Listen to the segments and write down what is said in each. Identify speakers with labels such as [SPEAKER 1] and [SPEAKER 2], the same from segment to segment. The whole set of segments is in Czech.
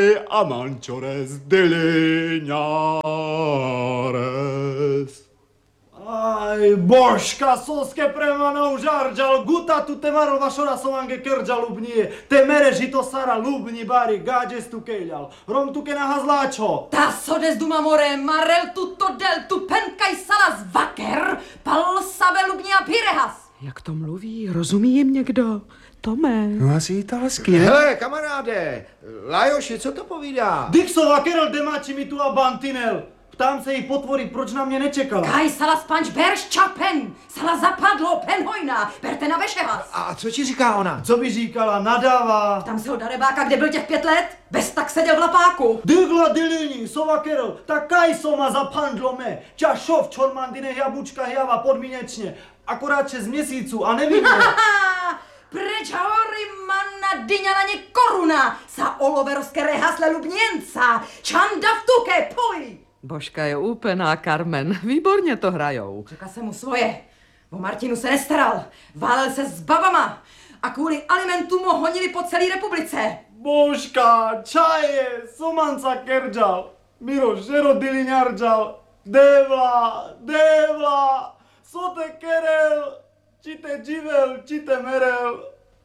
[SPEAKER 1] Amanchores deliñares.
[SPEAKER 2] Aj, božka, soske prema užarđal, guta tu te marol vašora somange krđa lubnije, te mere žito sara lubni bari, gađes tu kejljal, rom tu ke nahazláčo.
[SPEAKER 3] Ta sodes duma more, marel tu del tu penkaj salas vaker, pal sabe lubni a pirehas.
[SPEAKER 4] Jak to mluví? Rozumí jim někdo? Tome.
[SPEAKER 1] No asi italsky, ne?
[SPEAKER 5] Hele, kamaráde, Lajoši, co to povídá?
[SPEAKER 2] Dixova kerel demači mi tu a bantinel. Ptám se jí potvory, proč na mě nečekala.
[SPEAKER 3] Kaj salas panč berš čapen, sala zapadlo penhojna, berte na vešehas.
[SPEAKER 5] A co ti říká ona?
[SPEAKER 2] Co by říkala, nadává.
[SPEAKER 3] Tam se ho darebáka, kde byl těch 5 let, bez tak seděl v lapáku.
[SPEAKER 2] Dygla dilini, sova kerel, tak kaj soma zapandlo me. Čašov čormandine jabučka java podmínečně. Akorát 6 měsíců a nevím.
[SPEAKER 3] Preč hory manna dyňa na ně koruna, sa oloverovské rehasle lubněnca, čanda v tuke, poj!
[SPEAKER 4] Božka je úplná, Carmen. Výborně to hrajou.
[SPEAKER 3] Čekal jsem mu svoje. O Martinu se nestaral. Válel se s babama. A kvůli alimentům ho honili po celé republice.
[SPEAKER 2] Božka, čaje, somanca kerđal. Miro, žero diliňarđal. Devla, sote kerel, čite dživel, čite merel.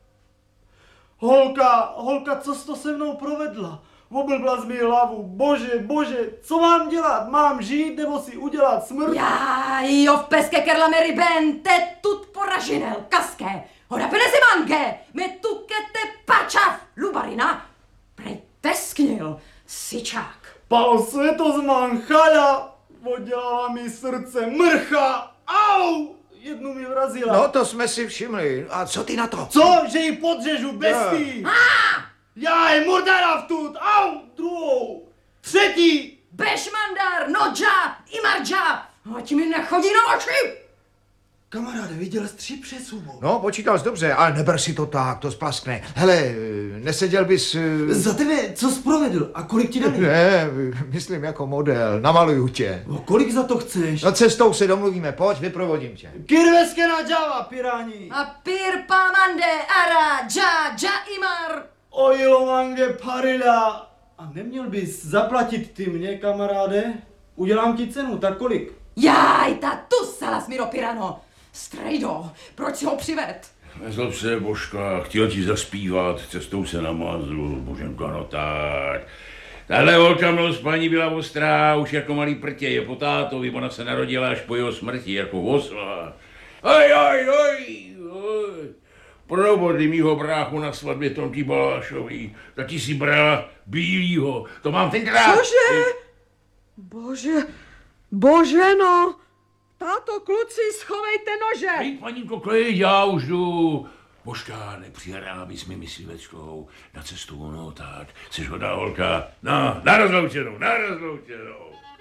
[SPEAKER 2] Holka, co jsi to se mnou provedla? Oblbla z mi hlavu, bože, co mám dělat? Mám žít nebo si udělat smrt?
[SPEAKER 3] Já, jo, v peske kerla meri ben, te tut poražinel, kaské. Hoda penezi mange, me tukete pačav, lubarina. Pretesknil, sičák.
[SPEAKER 2] Pal světozman chala, podělala mi srdce mrcha, au! Jednu mi vrazila.
[SPEAKER 5] No, to jsme si všimli. A co ty na to?
[SPEAKER 2] Co? Že ji podřežu bestii? Já je murdara vtut, au! Druhou, třetí!
[SPEAKER 3] Bešmandar, nodža, imarđa, ať mi nechodí na oči.
[SPEAKER 2] Kamaráde, viděl jsi 3 přesumou.
[SPEAKER 5] No, počítal jsi dobře, ale neber si to tak, to splaskne. Hele, neseděl bys...
[SPEAKER 2] Za tebe, co jsi provedl a kolik ti dali?
[SPEAKER 5] Ne, myslím jako model, namaluju tě.
[SPEAKER 2] No, kolik za to chceš?
[SPEAKER 5] No cestou se domluvíme, pojď, vyprovodím tě.
[SPEAKER 2] Kirveske na Java, pirani!
[SPEAKER 3] A pir pamande, ara, dža, imar.
[SPEAKER 2] Ojilomange parila. A neměl bys zaplatit ty mě, kamaráde? Udělám ti cenu, tak kolik?
[SPEAKER 3] Jaj, ta tu salas miro pirano. Strejdo, proč si ho přived?
[SPEAKER 6] Nezlob se, Božka, chtěl ti zaspívat, cestou se namazl, Boženko, no tak. Tahle holka mnou spaní byla ostrá, už jako malý prtě, je po tátovi, ona se narodila až po jeho smrti, jako osla. Oj. Provody mýho bráchu na svatbě Tomky Balášový, tati si brala bílýho, to mám tenkrát.
[SPEAKER 4] Cože? Bože, no. Táto, kluci, schovejte nože.
[SPEAKER 6] Hej, paninko, klid, já už jdu. Božka, nepřihrala bys mi myslivečkou na cestu, no tak, jsi hodná holka. No, na rozloučenou.